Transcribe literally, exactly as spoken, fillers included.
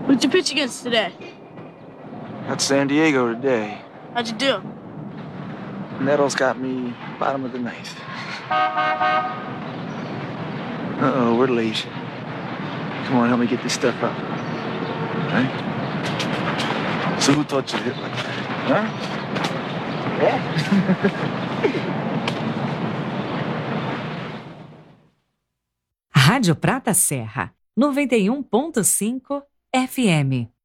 Who'd you pitch against today? Got San Diego today. How'd you do? Nettles got me bottom of the ninth. Uh-oh, we're late. Come on, help me get this stuff up. All right? So who taught you to hit like that? Huh? Yeah? Rádio Prata Serra, noventa e um ponto cinco F M.